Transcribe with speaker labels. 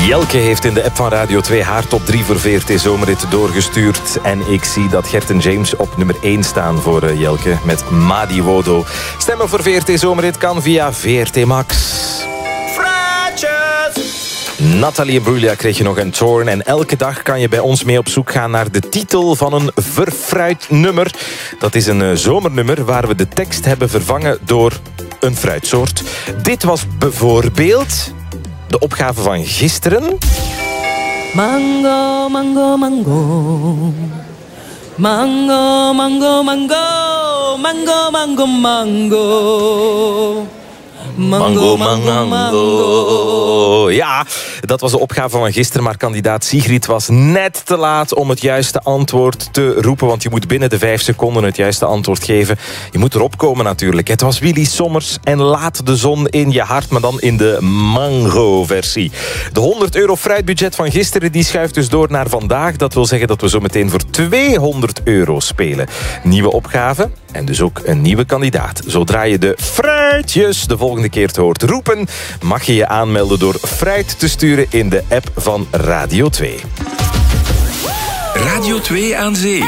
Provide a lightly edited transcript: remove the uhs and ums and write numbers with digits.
Speaker 1: Jelke heeft in de app van Radio 2 haar top 3 voor VRT Zomerrit doorgestuurd. En ik zie dat Gert en James op nummer 1 staan voor Jelke met Madi Wodo. Stemmen voor VRT Zomerrit kan via VRT Max. Nathalie en Brulia kreeg je nog een Torn. En elke dag kan je bij ons mee op zoek gaan naar de titel van een verfruitnummer. Dat is een zomernummer waar we de tekst hebben vervangen door een fruitsoort. Dit was bijvoorbeeld de opgave van gisteren.
Speaker 2: Mango, mango, mango. Mango, mango, mango. Mango, mango, mango.
Speaker 1: Mango, mango, mango. Ja, dat was de opgave van gisteren, maar kandidaat Sigrid was net te laat om het juiste antwoord te roepen, want je moet binnen de 5 seconden het juiste antwoord geven. Je moet erop komen natuurlijk. Het was Willy Sommers en Laat de zon in je hart, maar dan in de mango-versie. De €100 fruitbudget van gisteren die schuift dus door naar vandaag. Dat wil zeggen dat we zo meteen voor €200 spelen. Nieuwe opgave en dus ook een nieuwe kandidaat. Zodra je de fruitjes de volgende keer het hoort roepen, mag je je aanmelden door fruit te sturen in de app van Radio 2.
Speaker 3: Radio 2 aan zee.